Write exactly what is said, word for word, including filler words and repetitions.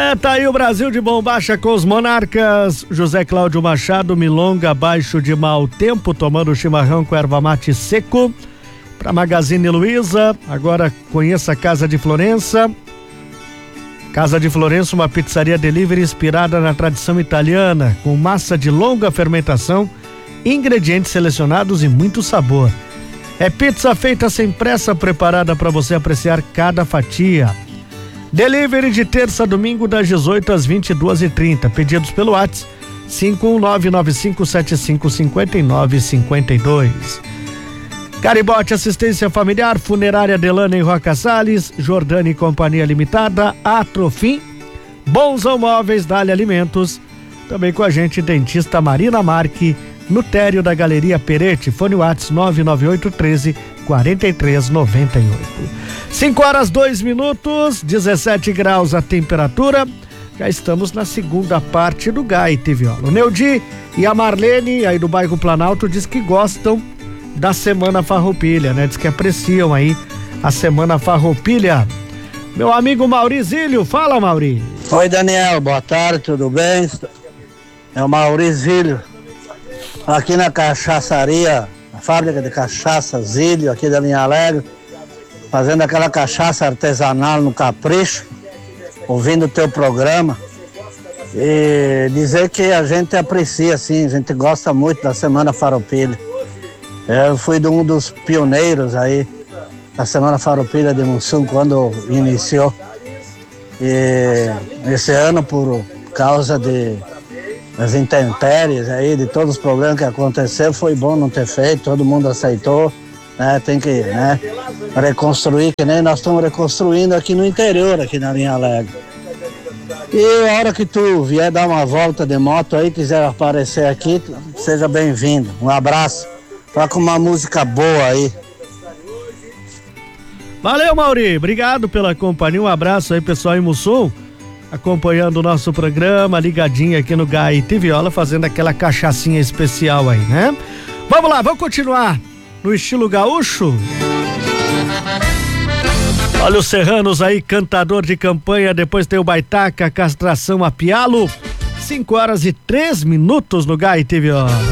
É, tá aí o Brasil de bombacha com os Monarcas. José Cláudio Machado, milonga abaixo de mau tempo, tomando chimarrão com erva mate seco. Pra Magazine Luiza, agora conheça a Casa de Florença. Casa de Florença, uma pizzaria delivery inspirada na tradição italiana, com massa de longa fermentação, ingredientes selecionados e muito sabor. É pizza feita sem pressa, preparada para você apreciar cada fatia. Delivery de terça a domingo das dezoito às vinte e duas e trinta. Pedidos pelo WhatsApp cinco um nove nove cinco sete cinco cinco nove cinco dois. Caribote Assistência Familiar, Funerária Delana em Roca Salles, Jordani Companhia Limitada, Atrofim, Bonzão Móveis, Dali Alimentos. Também com a gente, dentista Marina Marque, no térreo da Galeria Perete. Fone WhatsApp nove nove oito um três quatro três nove oito. cinco horas dois minutos, dezessete graus a temperatura. Já estamos na segunda parte do Gaite Viola. O Neudi e a Marlene, aí do bairro Planalto, diz que gostam da Semana Farroupilha, né? Diz que apreciam aí a Semana Farroupilha. Meu amigo Maurizílio, fala, Mauri. Oi, Daniel, boa tarde, tudo bem? É o Maurizílio, aqui na cachaçaria, a fábrica de cachaça Zílio, aqui da Linha Alegre, fazendo aquela cachaça artesanal no capricho, ouvindo o teu programa, e dizer que a gente aprecia, assim, a gente gosta muito da Semana Farroupilha. Eu fui de um dos pioneiros aí da Semana Farroupilha de Mussum quando iniciou. E esse ano, por causa de das intempéries aí, de todos os problemas que aconteceram, foi bom não ter feito, todo mundo aceitou, né? Tem que, né, reconstruir, que nem nós estamos reconstruindo aqui no interior, aqui na Linha Alegre. E a hora que tu vier dar uma volta de moto aí, quiser aparecer aqui, seja bem-vindo. Um abraço. Toca uma música boa aí. Valeu, Mauri, obrigado pela companhia, um abraço aí, pessoal em Mussum, acompanhando o nosso programa, ligadinho aqui no Gaite Viola, fazendo aquela cachaçinha especial aí, né? Vamos lá, vamos continuar no estilo gaúcho. Olha os serranos aí, cantador de campanha, depois tem o Baitaca, castração a pialo, cinco horas e três minutos no Gaite Viola.